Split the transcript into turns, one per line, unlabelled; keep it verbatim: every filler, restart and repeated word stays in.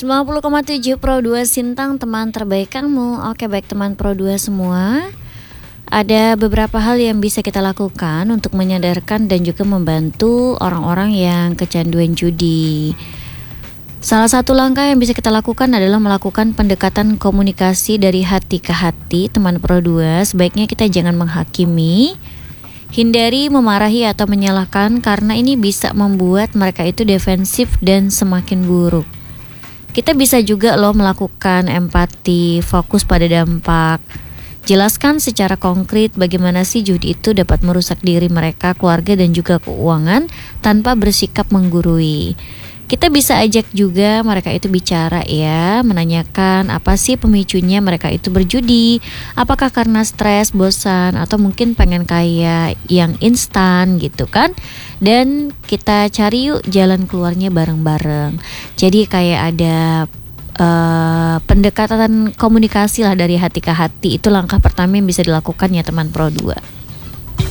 sembilan puluh koma tujuh Pro dua Sintang, teman terbaik kamu. Oke, baik teman Pro dua semua, ada beberapa hal yang bisa kita lakukan untuk menyadarkan dan juga membantu orang-orang yang kecanduan judi. Salah satu langkah yang bisa kita lakukan adalah melakukan pendekatan komunikasi dari hati ke hati. Teman Pro dua, sebaiknya kita jangan menghakimi, hindari memarahi atau menyalahkan, karena ini bisa membuat mereka itu defensif dan semakin buruk. Kita bisa juga loh melakukan empati, fokus pada dampak. Jelaskan secara konkret bagaimana sih judi itu dapat merusak diri mereka, keluarga dan juga keuangan tanpa bersikap menggurui. Kita bisa ajak juga mereka itu bicara ya, menanyakan apa sih pemicunya mereka itu berjudi. Apakah karena stres, bosan, atau mungkin pengen kaya yang instan gitu kan. Dan kita cari yuk jalan keluarnya bareng-bareng. Jadi kayak ada uh, pendekatan komunikasi lah dari hati ke hati. Itu langkah pertama yang bisa dilakukan ya teman Pro dua.